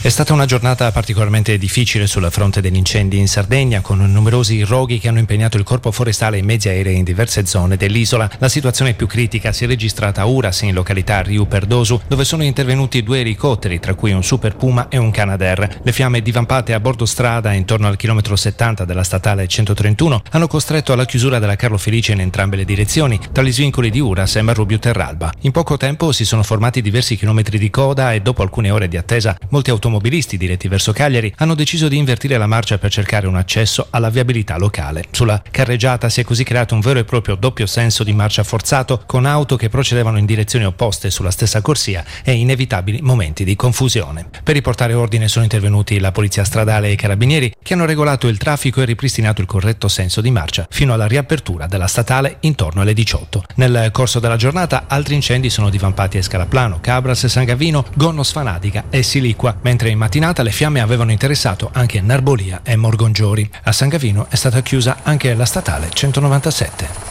È stata una giornata particolarmente difficile sul fronte degli incendi in Sardegna, con numerosi roghi che hanno impegnato il corpo forestale e i mezzi aerei in diverse zone dell'isola. La situazione più critica si è registrata a Uras, in località Riu Perdosu, dove sono intervenuti 2 elicotteri, tra cui un Super Puma e un Canadair. Le fiamme divampate a bordo strada intorno al chilometro 70 della statale 131 hanno costretto alla chiusura della Carlo Felice in entrambe le direzioni, tra gli svincoli di Uras e Marrubbio Terralba. In poco tempo si sono formati diversi chilometri di coda e dopo alcune ore di attesa molti automobilisti diretti verso Cagliari hanno deciso di invertire la marcia per cercare un accesso alla viabilità locale. Sulla carreggiata si è così creato un vero e proprio doppio senso di marcia forzato, con auto che procedevano in direzioni opposte sulla stessa corsia e inevitabili momenti di confusione. Per riportare ordine sono intervenuti la polizia stradale e i carabinieri, che hanno regolato il traffico e ripristinato il corretto senso di marcia fino alla riapertura della statale intorno alle 18. Nel corso della giornata altri incendi sono divampati a Scalaplano, Cabras, San Gavino, Gonno Sfanatica e Siliqua, mentre in mattinata le fiamme avevano interessato anche Narbolia e Morgongiori. A San Gavino è stata chiusa anche la statale 197.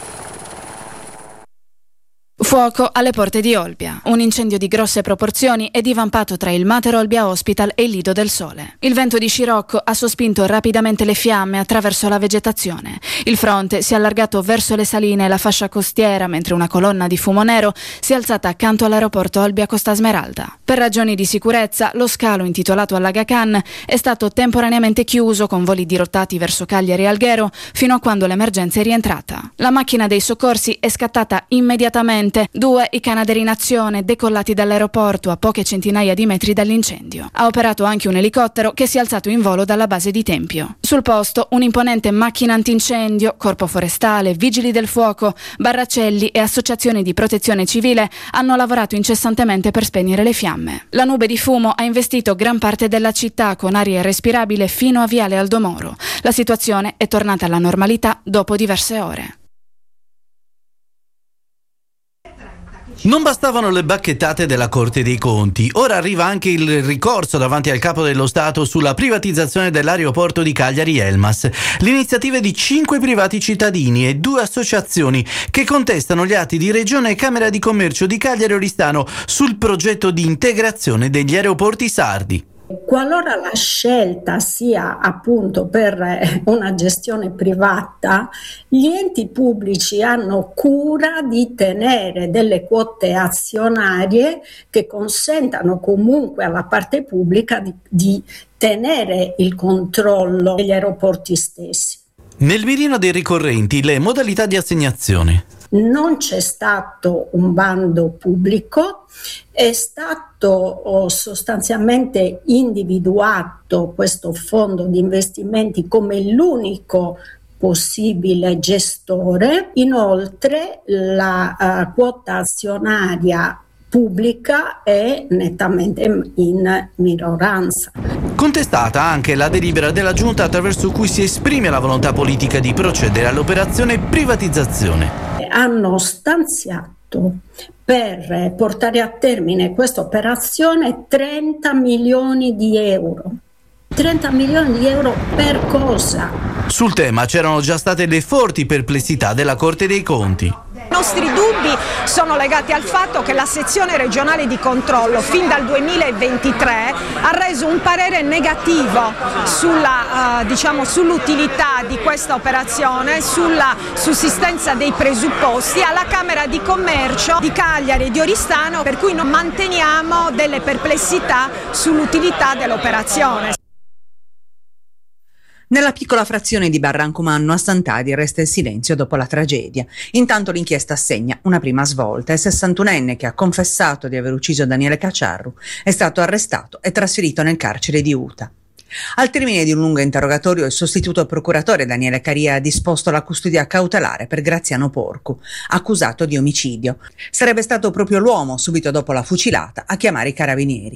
Fuoco alle porte di Olbia. Un incendio di grosse proporzioni è divampato tra il Mater Olbia Hospital e il Lido del Sole. Il vento di scirocco ha sospinto rapidamente le fiamme attraverso la vegetazione. Il fronte si è allargato verso le saline e la fascia costiera, mentre una colonna di fumo nero si è alzata accanto all'aeroporto Olbia Costa Smeralda. Per ragioni di sicurezza, lo scalo intitolato all'Aga Khan è stato temporaneamente chiuso con voli dirottati verso Cagliari e Alghero fino a quando l'emergenza è rientrata. La macchina dei soccorsi è scattata immediatamente. 2 i Canadair in azione, decollati dall'aeroporto a poche centinaia di metri dall'incendio. Ha operato anche un elicottero che si è alzato in volo dalla base di Tempio. Sul posto un'imponente macchina antincendio, corpo forestale, vigili del fuoco, barracelli e associazioni di protezione civile hanno lavorato incessantemente per spegnere le fiamme. La nube di fumo ha investito gran parte della città, con aria irrespirabile fino a Viale Aldomoro. La situazione è tornata alla normalità dopo diverse ore. Non bastavano le bacchettate della Corte dei Conti, ora arriva anche il ricorso davanti al Capo dello Stato sulla privatizzazione dell'aeroporto di Cagliari-Elmas. L'iniziativa di 5 privati cittadini e 2 associazioni che contestano gli atti di Regione e Camera di Commercio di Cagliari Oristano sul progetto di integrazione degli aeroporti sardi. Qualora la scelta sia appunto per una gestione privata, gli enti pubblici hanno cura di tenere delle quote azionarie che consentano comunque alla parte pubblica di tenere il controllo degli aeroporti stessi. Nel mirino dei ricorrenti le modalità di assegnazione. Non c'è stato un bando pubblico, è stato sostanzialmente individuato questo fondo di investimenti come l'unico possibile gestore. Inoltre la quota azionaria pubblica è nettamente in minoranza. Contestata anche la delibera della Giunta attraverso cui si esprime la volontà politica di procedere all'operazione privatizzazione. Hanno stanziato per portare a termine questa operazione 30 milioni di euro. 30 milioni di euro per cosa? Sul tema c'erano già state le forti perplessità della Corte dei Conti. I nostri dubbi sono legati al fatto che la sezione regionale di controllo fin dal 2023 ha reso un parere negativo sull'utilità di questa operazione, sulla sussistenza dei presupposti alla Camera di Commercio di Cagliari e di Oristano, per cui non manteniamo delle perplessità sull'utilità dell'operazione. Nella piccola frazione di Barrancomanno a Sant'Adi resta il silenzio dopo la tragedia. Intanto l'inchiesta segna una prima svolta. Il 61enne, che ha confessato di aver ucciso Daniele Cacciarru, è stato arrestato e trasferito nel carcere di Uta. Al termine di un lungo interrogatorio, il sostituto procuratore Daniele Caria ha disposto la custodia cautelare per Graziano Porcu, accusato di omicidio. Sarebbe stato proprio l'uomo, subito dopo la fucilata, a chiamare i carabinieri.